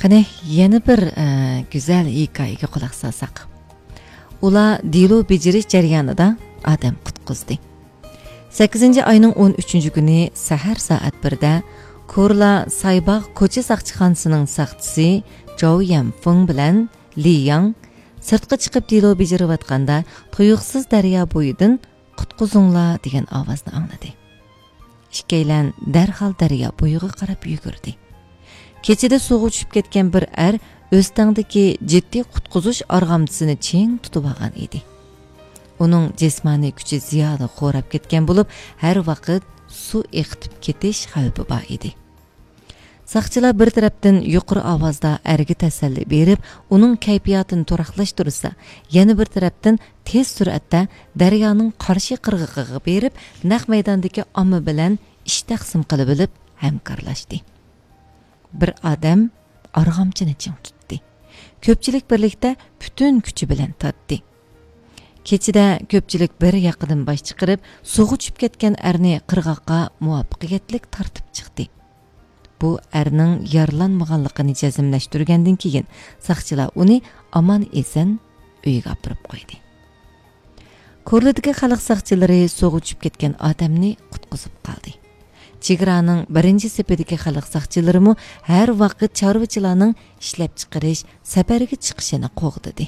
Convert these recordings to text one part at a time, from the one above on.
Qani yana bir güzel hikoyaga quloq solsak. Ular dilo bejirish jarayonida odam qutqizdi. 8-oyning 13-kuni sahar soat 1da Korla Saybaq ko'cha saqchixonasining saqchisi Zhou Yanfeng bilan Li Yang sirtqa chiqib dilo bejirayotganda tuyuqsiz daryo bo'yidan qutqizinglar degan ovozni angladi. Ikkalan darhol daryo bo'yiga qarab yugurdi. Kechida suvga tushib ketgan bir o'stangdagi jiddiy qutqizish arg'amchisini cheng tutib olgan edi. Uning jismoniy kuchi ziyoda xo'rab ketgan bo'lib, har vaqt suv eqitib ketish xavfi bor edi. Saqchilar bir tarafdan yuqori ovozda erga tasalli berib, uning kayfiyatini turaqlashtirsa, yana bir tarafdan tez sur'atda daryoning qarshi qirg'og'iga berib, naq maydondagi omma bilan ish taqsim qilib bilib hamkorlashdi. Bir odam arg'amchini ching tutdi. Ko'pchilik birlikda butun kuchi bilan tortdi. Kechida ko'pchilik bir yoqdan bosh chiqarib, suvga tushib ketgan erni qirg'oqqa muvaffaqiyatli tortib chiqdi. Bu erning yaralanmaganligini jazmlashtirgandan keyin saqchilar uni omon eson uyiga olib qo'ydi. Korladagi xalq saqchilari suvga tushib ketgan odamni qutqizib qoldi. Chegaraning birinchi sepidagi xalq saqchilarimi har vaqt chorvachilarning ishlab chiqarish safariga chiqishini qo'g'didi.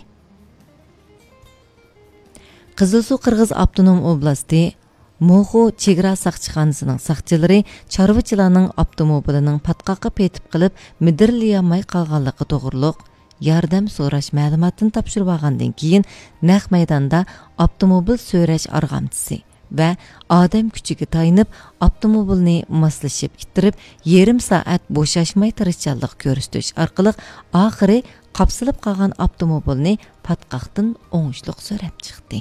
Qizilsuv Qirg'iz avtonom oblasti Moxu chegara saqchixonasining saqchilari chorvachilarning avtomobilining patqoqqa petib qilib midirliyamay qolganligi to'g'riliq yordam so'rash ma'lumotini topshirib olgandan keyin naq maydonda avtomobil so'rash arg'amchisi va odam kuchiga tayinib avtomobilni moslashib ittirib yarim soat bo'shashmay tirishchanlik ko'rsatish orqali oxiri qapsilib qolgan avtomobilni patqoqdan o'ngishliq so'rab chiqdi.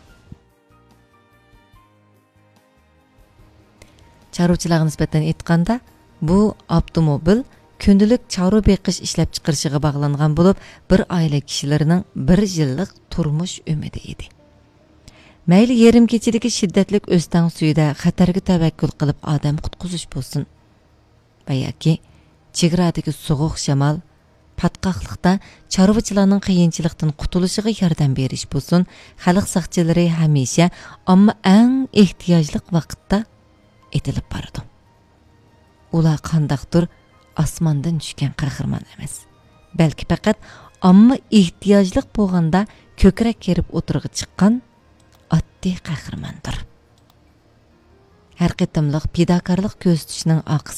Chorvachilarga nisbatan aytganda, bu avtomobil kundalik chorva beqish ishlab chiqarishiga bog'langan bo'lib, bir oila kishilarining 1 yillik turmush umidi edi. Mayli yarim kechidagi shiddatli o'stang suyida xatarga tavakkul qilib odam qutqizish bo'lsin, va yoki chegaradagi sovuq shamol, patqoqlikda chorvachilarning qiyinchilikdan qutulishiga yordam berish bo'lsin, xalq saqchilari hamisha ammo eng ehtiyojli vaqtda etilib bordi. Ular qandaqdir osmondan tushgan qahramon emas, balki faqat ammo ehtiyojli bo'lganda ko'krak kerib o'tirg'i chiqqan oddiy qahramondir. Har qitimliq fidokorlik ko'rsatishning